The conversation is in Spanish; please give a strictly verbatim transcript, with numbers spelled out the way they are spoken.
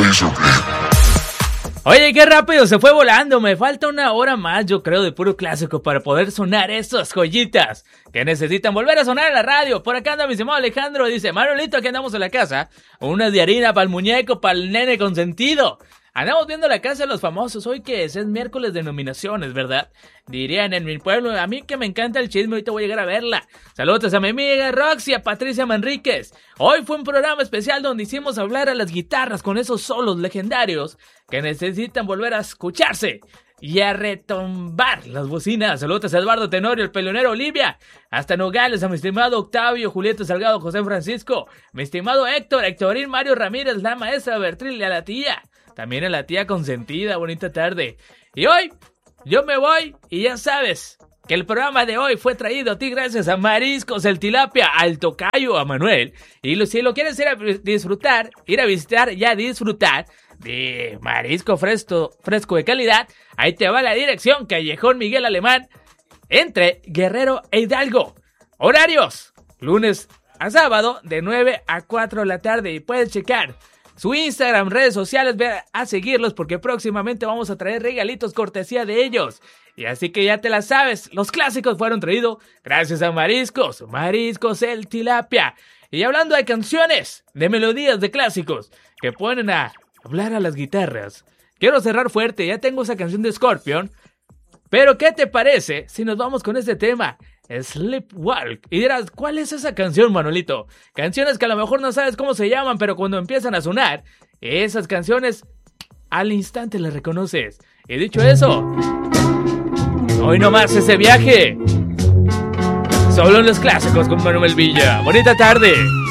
Oye, qué rápido se fue volando. Me falta una hora más, yo creo, de puro clásico para poder sonar esas joyitas que necesitan volver a sonar en la radio. Por acá anda mi estimado Alejandro, dice: Manolito, aquí andamos en la casa. Una de harina para el muñeco, para el nene consentido. Andamos viendo la casa de los famosos. Hoy que es, es miércoles de nominaciones, ¿verdad? Dirían en mi pueblo. A mí que me encanta el chisme, ahorita voy a llegar a verla. Saludos a mi amiga Roxy, a Patricia Manríquez. Hoy fue un programa especial donde hicimos hablar a las guitarras con esos solos legendarios que necesitan volver a escucharse y a retumbar las bocinas. Saludos a Eduardo Tenorio, el peleonero Olivia. Hasta Nogales, a mi estimado Octavio, Julieta Salgado, José Francisco. Mi estimado Héctor, Héctorín, Mario Ramírez, la maestra Bertril y a la tía. También a la tía consentida, bonita tarde. Y hoy, yo me voy y ya sabes que el programa de hoy fue traído a ti gracias a Mariscos El Tilapia, al tocayo, a Manuel. Y lo, si lo quieres ir a disfrutar, ir a visitar y a disfrutar de marisco fresco, fresco de calidad, ahí te va la dirección: Callejón Miguel Alemán, entre Guerrero e Hidalgo. Horarios: lunes a sábado, de nueve a cuatro de la tarde. Y puedes checar su Instagram, redes sociales, ve a seguirlos porque próximamente vamos a traer regalitos cortesía de ellos. Y así que ya te la sabes, los clásicos fueron traídos gracias a Mariscos, Mariscos El Tilapia. Y hablando de canciones, de melodías de clásicos que ponen a hablar a las guitarras, quiero cerrar fuerte. Ya tengo esa canción de Scorpion, pero ¿qué te parece si nos vamos con este tema? Sleepwalk. Y dirás, ¿cuál es esa canción, Manolito? Canciones que a lo mejor no sabes cómo se llaman, pero cuando empiezan a sonar, esas canciones al instante las reconoces. Y dicho eso, hoy nomás ese viaje solo en los clásicos con Manuel Villa. Bonita tarde.